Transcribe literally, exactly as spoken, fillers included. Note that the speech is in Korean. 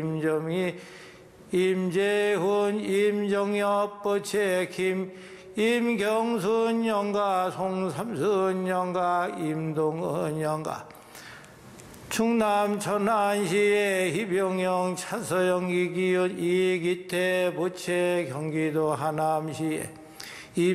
임정희, 임재훈, 임정엽, 버채김, 임경순 영가, 송삼순 영가, 임동은 영가. 충남 천안시의 희병영, 차서영, 이기윤, 이기태, 부채, 경기도 하남시에